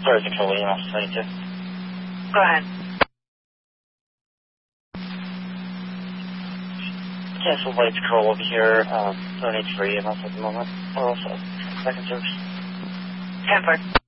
Sorry, Control EMS 22. Go ahead. Cancel lights control over here. No need for EMS at the moment. Also, second service. 10-4.